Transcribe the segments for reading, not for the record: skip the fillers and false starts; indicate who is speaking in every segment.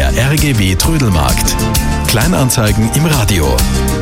Speaker 1: Der RGW Trödelmarkt. Kleinanzeigen im Radio.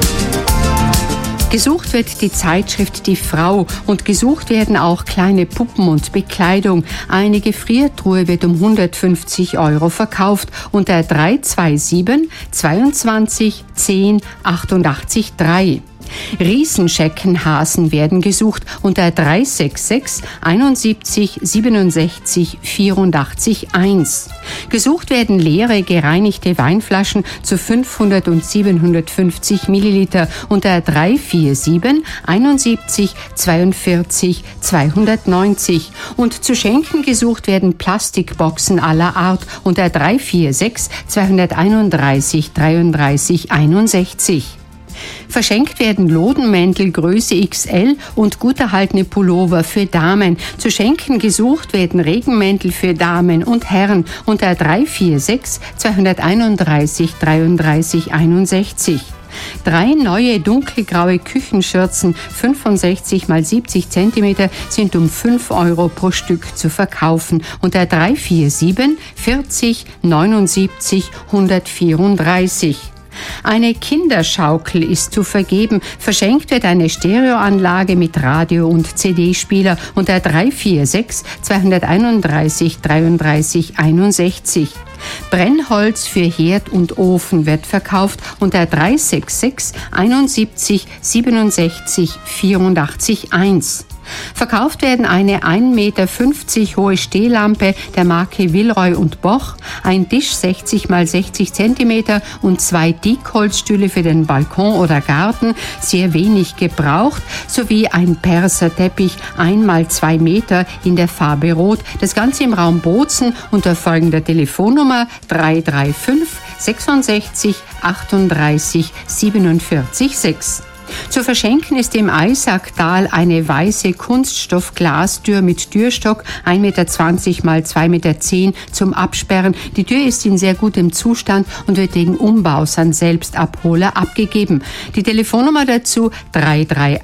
Speaker 2: Gesucht wird die Zeitschrift Die Frau und gesucht werden auch kleine Puppen und Bekleidung. Eine Gefriertruhe wird um 150 € verkauft unter 327 22 10 88 3. Riesenscheckenhasen werden gesucht unter 366 71 67 84 1. Gesucht werden leere, gereinigte Weinflaschen zu 500 und 750 Milliliter unter 347 71 42 290. Und zu schenken gesucht werden Plastikboxen aller Art unter 346 231 33 61. Verschenkt werden Lodenmäntel Größe XL und gut erhaltene Pullover für Damen. Zu schenken gesucht werden Regenmäntel für Damen und Herren unter 346 231 33 61. 3 neue dunkelgraue Küchenschürzen 65 x 70 cm sind um 5 € pro Stück zu verkaufen unter 347 40 79 134. Eine Kinderschaukel ist zu vergeben. Verschenkt wird eine Stereoanlage mit Radio- und CD-Spieler unter 346 231 33 61. Brennholz für Herd und Ofen wird verkauft unter 366 71 67 84 1. Verkauft werden eine 1,50 Meter hohe Stehlampe der Marke Villeroy und Boch, ein Tisch 60 x 60 cm und 2 Diekholzstühle für den Balkon oder Garten, sehr wenig gebraucht, sowie ein Perserteppich 1 x 2 Meter in der Farbe Rot. Das Ganze im Raum Bozen unter folgender Telefonnummer 335 66 38 47 6. Zu verschenken ist im Eisacktal eine weiße Kunststoff-Glastür mit Türstock 1,20 Meter x 2,10 Meter zum Absperren. Die Tür ist in sehr gutem Zustand und wird wegen Umbaus an Selbstabholer abgegeben. Die Telefonnummer dazu 338